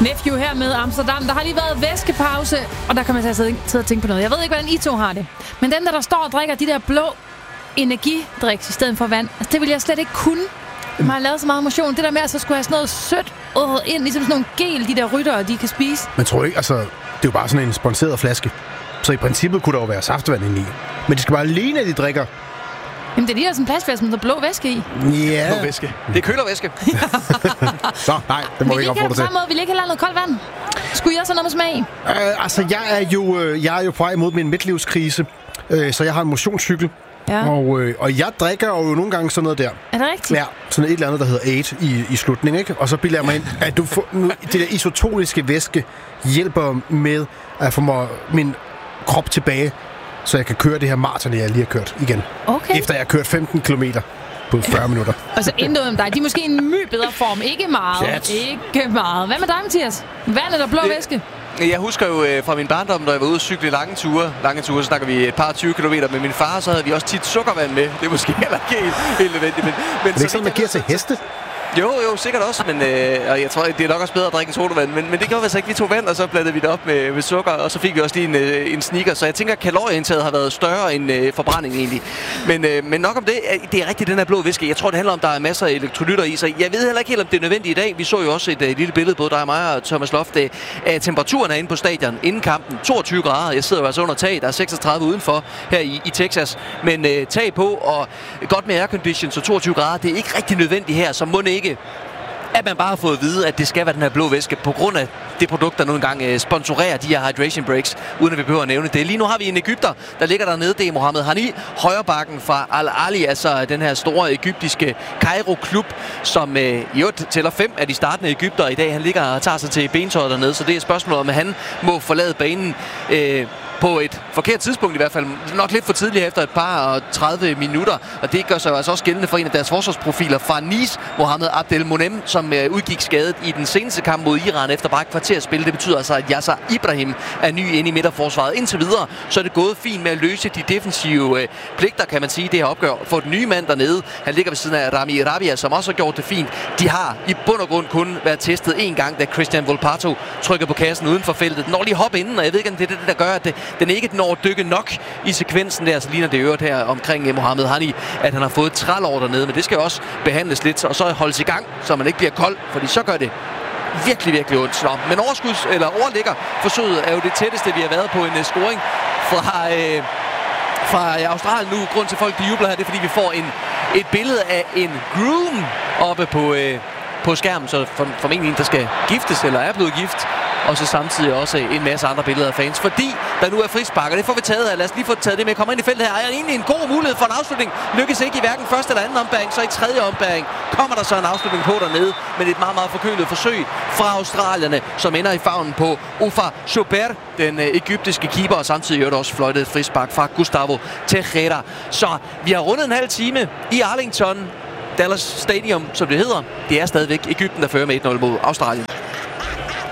Nephew her med Amsterdam. Der har lige været væskepause, og der kan man sidde og tænke på noget. Jeg ved ikke, hvordan I to har det. Men den, der står og drikker de der blå energidriks i stedet for vand, altså, det vil jeg slet ikke kunne. Man har lavet så meget motion. Det der med, at så skulle have sådan noget sødt ind, ligesom sådan nogle gel, de der ryttere, de kan spise. Men tror ikke, altså, det er jo bare sådan en sponseret flaske. Så i princippet kunne der jo være saftevand inde i. Men det skal bare ligne, at de drikker. Jamen, det er lige sådan en plastflaske, med der blå væske i. Ja. Blå væske. Det er kølervæske. Så, nej, det må vi ikke opfordre til. Vil I ikke have noget koldt vand? Skulle I også have noget med smag? Altså, jeg er jo på vej imod min midtlivskrise, så jeg har en motionscykel. Ja. Og jeg drikker jo nogle gange sådan noget der. Er det rigtigt? Ja, sådan et eller andet, der hedder 8 i slutningen, ikke? Og så bilder jeg mig ind, at du får, det der isotoniske væske hjælper med at få min krop tilbage, så jeg kan køre det her maraton, jeg lige har kørt igen. Okay. Efter jeg har kørt 15 kilometer på 40 minutter. Og så endnu om dig. De er måske i en my bedre form. Ikke meget. Chat. Ikke meget. Hvad med dig, Mathias? Vand eller blå væske? Jeg husker jo fra min barndom, når jeg var ude og cykle lange ture, så snakker vi et par 20 kilometer med min far, så havde vi også tit sukkervand med. Det er måske heller ikke helt nødvendigt. Men det er ikke sådan, man giver til heste? Jo, sikkert også, men og jeg tror, det er nok også bedre at drikke sodavand. Men det gjorde vi altså ikke. Vi tog vand, og så blandede vi det op med sukker, og så fik vi også lige en sneaker. Så jeg tænker, at kalorieindtaget har været større end forbrændingen egentlig. Men nok om det. Det er rigtigt, den her blå væske. Jeg tror, det handler om, at der er masser af elektrolytter i. Så jeg ved heller ikke helt, om det er nødvendigt i dag. Vi så jo også et lille billede, både dig og mig og Thomas Loft, af temperaturen herinde på stadion inden kampen. 22 grader. Jeg sidder jo altså under tag. Der er 36 udenfor her i Texas. Men tag på, og godt med aircondition, så 22 grader. Det er ikke rigtig nødvendigt her, så må ikke at man bare har fået at vide, at det skal være den her blå væske, på grund af det produkt, der nogle gange sponsorerer de her hydration breaks, uden at vi behøver at nævne det. Lige nu har vi en egypter, der ligger dernede. Det er Mohammed Hani, højrebacken fra Al-Ali, altså den her store egyptiske Cairo-klub, som i øvrigt tæller 5 af de startende egypter i dag. Han ligger og tager sig til bentøjet dernede, så det er et spørgsmål om, at han må forlade banen på et forkert tidspunkt i hvert fald. Nok lidt for tidligt efter et par 30 minutter. Og det gør sig jo altså også gældende for en af deres forsvarsprofiler fra Nice, Mohamed Abdel Monem, som udgik skadet i den seneste kamp mod Iran efter bare et kvarter spil. Det betyder altså, at Yasser Ibrahim er ny inde i midterforsvaret. Indtil videre, så er det gået fint med at løse de defensive pligter, kan man sige, det her opgør. For den nye mand dernede, han ligger ved siden af Rami Rabia, som også har gjort det fint. De har i bund og grund kun været testet en gang, da Christian Volpato trykker på kassen uden for feltet. Den når lige hoppe inden, og jeg ved ikke, om det er det, der gør, at den ikke når at dykke nok i sekvensen der, så ligner det øvrigt her omkring Mohammed Hani, at han har fået et trælår dernede, men det skal jo også behandles lidt, og så holdes i gang, så man ikke bliver kold, fordi så gør det virkelig, virkelig ondt. Men overligger forsøget er jo det tætteste, vi har været på en scoring fra Australien nu. Grund til folk, de jubler her, det er, fordi vi får et billede af en groom oppe på skærmen, så formentlig en, der skal giftes, eller er blevet gift. Og så samtidig også en masse andre billeder af fans, fordi der nu er frispark, og det får vi taget af. Lad os lige få taget det med. Kommer ind i feltet her. Er egentlig en god mulighed for en afslutning. Lykkes ikke i hverken første eller anden ombæring, så i tredje ombæring kommer der så en afslutning på dernede, men et meget, meget forkølet forsøg fra australierne, som ender i favnen på Ufa Chouper, den egyptiske keeper, og samtidig også fløjtet et frispark fra Gustavo Tejera. Så vi har rundet en halv time i Arlington, Dallas Stadium, som det hedder. Det er stadigvæk Egypten, der fører med 1-0 mod Australien.